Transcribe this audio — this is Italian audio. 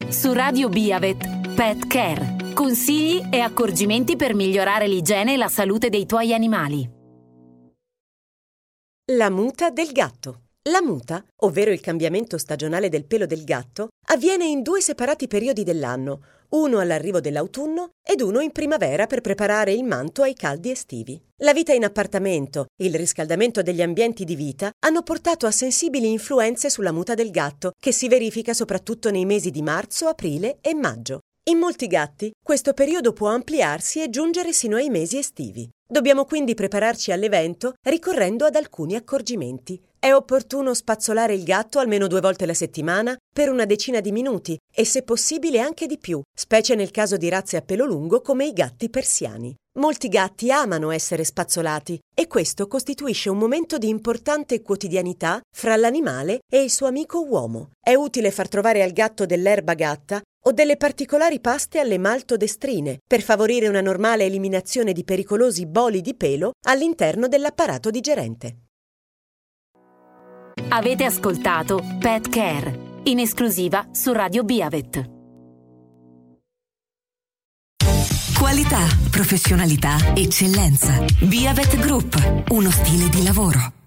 Su Radio Biavet, Pet Care. Consigli e accorgimenti per migliorare l'igiene e la salute dei tuoi animali. La muta del gatto. La muta, ovvero il cambiamento stagionale del pelo del gatto, avviene in 2 separati periodi dell'anno, uno all'arrivo dell'autunno ed uno in primavera per preparare il manto ai caldi estivi. La vita in appartamento e il riscaldamento degli ambienti di vita hanno portato a sensibili influenze sulla muta del gatto, che si verifica soprattutto nei mesi di marzo, aprile e maggio. In molti gatti questo periodo può ampliarsi e giungere sino ai mesi estivi. Dobbiamo quindi prepararci all'evento ricorrendo ad alcuni accorgimenti. È opportuno spazzolare il gatto almeno 2 volte la settimana per una decina di minuti e se possibile anche di più, specie nel caso di razze a pelo lungo come i gatti persiani. Molti gatti amano essere spazzolati e questo costituisce un momento di importante quotidianità fra l'animale e il suo amico uomo. È utile far trovare al gatto dell'erba gatta o delle particolari paste alle maltodestrine per favorire una normale eliminazione di pericolosi boli di pelo all'interno dell'apparato digerente. Avete ascoltato Pet Care, in esclusiva su Radio Biavet. Qualità, professionalità, eccellenza. Biavet Group, uno stile di lavoro.